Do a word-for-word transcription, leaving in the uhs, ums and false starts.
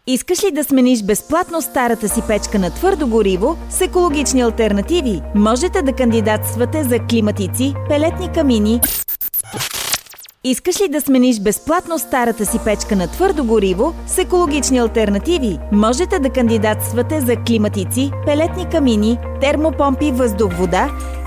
Искаш ли да смениш безплатно старата си печка на твърдо гориво с екологични алтернативи? Можете да кандидатствате за климатици, пелетни камини. Искаш ли да смениш безплатно старата си печка на твърдо гориво с екологични алтернативи? Можете да кандидатствате за климатици, пелетни камини, термопомпи, въздух-вода